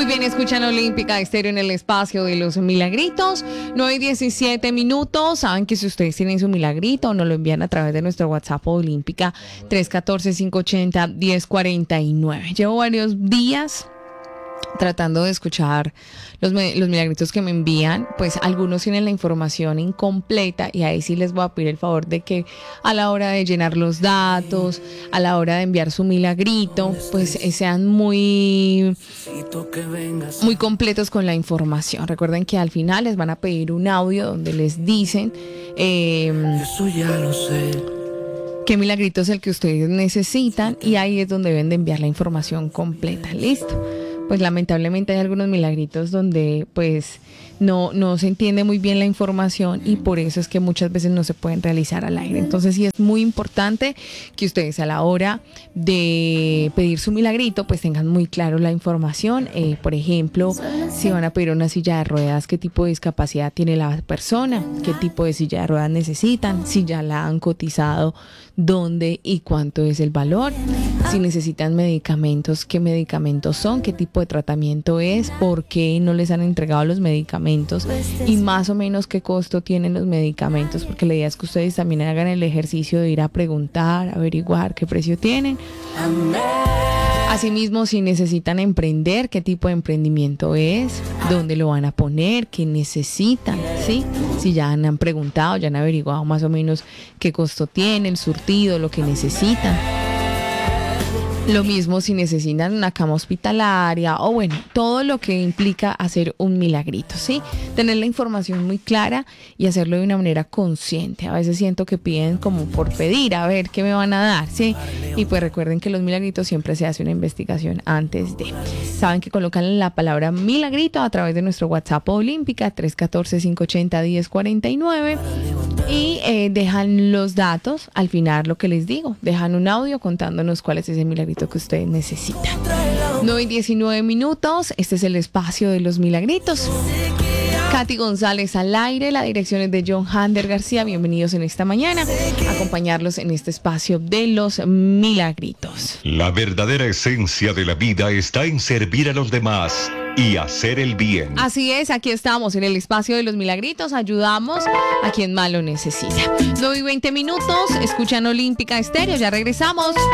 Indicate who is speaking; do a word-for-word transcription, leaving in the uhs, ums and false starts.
Speaker 1: bien, escuchan Olímpica Estéreo en el espacio de los milagritos. nueve y diecisiete minutos. Saben que si ustedes tienen su milagrito, nos lo envían a través de nuestro WhatsApp Olímpica tres uno cuatro, cinco ocho cero, uno cero cuatro nueve. Llevo varios días tratando de escuchar los, los milagritos que me envían. Pues algunos tienen la información incompleta y ahí sí les voy a pedir el favor de que a la hora de llenar los datos, a la hora de enviar su milagrito, pues eh, sean muy muy completos con la información. Recuerden que al final les van a pedir un audio donde les dicen eh,
Speaker 2: Eso ya lo sé.
Speaker 1: qué milagrito es el que ustedes necesitan, y ahí es donde deben de enviar la información completa. Listo. Pues lamentablemente hay algunos milagritos donde pues no, no se entiende muy bien la información, y por eso es que muchas veces no se pueden realizar al aire. Entonces sí es muy importante que ustedes a la hora de pedir su milagrito pues tengan muy claro la información. Eh, por ejemplo, si van a pedir una silla de ruedas, qué tipo de discapacidad tiene la persona, qué tipo de silla de ruedas necesitan, si ya la han cotizado, dónde y cuánto es el valor, si necesitan medicamentos, qué medicamentos son, qué tipo de tratamiento es, por qué no les han entregado los medicamentos y más o menos qué costo tienen los medicamentos, porque la idea es que ustedes también hagan el ejercicio de ir a preguntar, averiguar qué precio tienen. Asimismo, si necesitan emprender, qué tipo de emprendimiento es, dónde lo van a poner, qué necesitan, ¿sí? Si ya han, han preguntado, ya han averiguado más o menos qué costo tiene, el surtido, lo que necesitan. Lo mismo si necesitan una cama hospitalaria o bueno, todo lo que implica hacer un milagrito, ¿sí? Tener la información muy clara y hacerlo de una manera consciente. A veces siento que piden como por pedir, a ver qué me van a dar, ¿sí? Y pues recuerden que los milagritos siempre se hace una investigación antes de. Saben que colocan la palabra milagrito a través de nuestro WhatsApp Olímpica tres uno cuatro, cinco ocho cero, uno cero cuatro nueve y eh, dejan los datos al final, lo que les digo, dejan un audio contándonos cuál es ese milagrito que ustedes necesitan. nueve y diecinueve minutos, este es el espacio de los milagritos. Katy González al aire, la dirección es de John Hander García. Bienvenidos en esta mañana a acompañarlos en este espacio de los milagritos.
Speaker 3: La verdadera esencia de la vida está en servir a los demás y hacer el bien.
Speaker 1: Así es, aquí estamos en el espacio de los milagritos, ayudamos a quien más lo necesita. nueve y veinte minutos, escuchan Olímpica Estéreo, ya regresamos.